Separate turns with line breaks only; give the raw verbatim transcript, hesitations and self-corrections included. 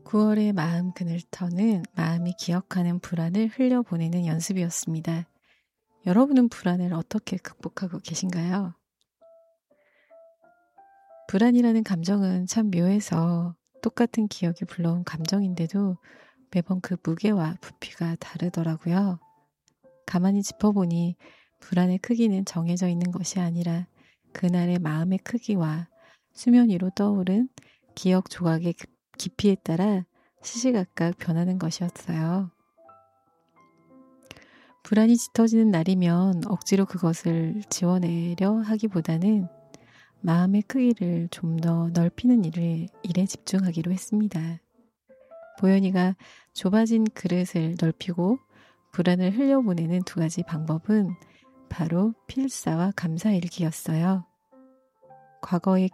구월의 마음 그늘터는 마음이 기억하는 불안을 흘려보내는 연습이었습니다. 여러분은 불안을 어떻게 극복하고 계신가요? 불안이라는 감정은 참 묘해서 똑같은 기억이 불러온 감정인데도 매번 그 무게와 부피가 다르더라고요. 가만히 짚어보니 불안의 크기는 정해져 있는 것이 아니라 그날의 마음의 크기와 수면 위로 떠오른 기억 조각의 깊이에 따라 시시각각 변하는 것이었어요. 불안이 짙어지는 날이면 억지로 그것을 지워내려 하기보다는 마음의 크기를 좀 더 넓히는 일을, 일에 집중하기로 했습니다. 보현이가 좁아진 그릇을 넓히고 불안을 흘려보내는 두 가지 방법은 바로 필사와 감사일기였어요. 과거의